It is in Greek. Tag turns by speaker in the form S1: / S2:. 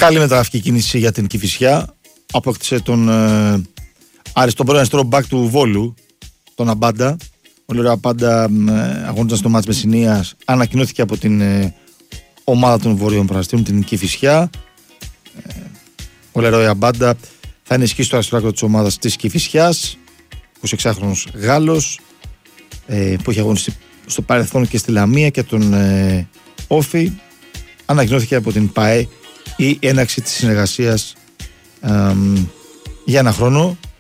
S1: Καλή μεταγραφική κίνηση για την Κηφισιά. Απόκτησε τον πρώην αριστερό μπακ του Βόλου, τον Αμπάντα. Ο Λεωρό Αμπάντα αγωνίζονταν στο μάτς Μεσσηνίας. Ανακοινώθηκε από την ομάδα των Βορείων Πρασίνων, την Κηφισιά. Ο Λεωρό Αμπάντα θα ενισχύσει το αριστερό άκρο της ομάδας της Κηφισιάς. 26χρονος Γάλλος που έχει αγωνιστεί στο παρελθόν και στη Λαμία και τον Όφη. Ανακοινώθηκε από την ΠΑΕ η έναρξη της συνεργασίας για ένα χρόνο